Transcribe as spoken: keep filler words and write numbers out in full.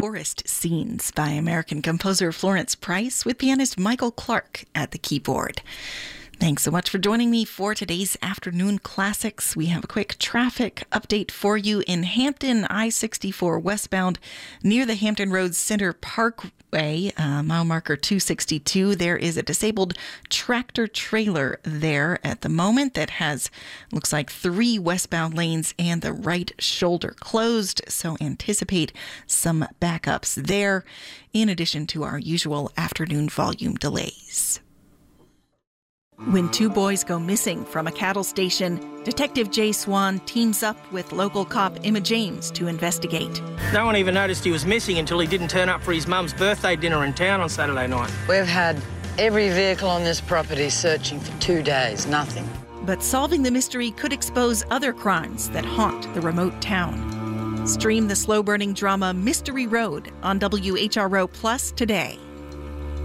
Forest Scenes by American composer Florence Price with pianist Michael Clark at the keyboard. Thanks so much for joining me for today's Afternoon Classics. We have a quick traffic update for you in Hampton, I sixty-four westbound near the Hampton Roads Center Parkway, uh, mile marker two sixty-two. There is a disabled tractor trailer there at the moment that has, looks like, three westbound lanes and the right shoulder closed. So anticipate some backups there, in addition to our usual afternoon volume delays. When two boys go missing from a cattle station, Detective Jay Swan teams up with local cop Emma James to investigate. No one even noticed he was missing until he didn't turn up for his mum's birthday dinner in town on Saturday night. We've had every vehicle on this property searching for two days, nothing. But solving the mystery could expose other crimes that haunt the remote town. Stream the slow-burning drama Mystery Road on W H R O Plus today.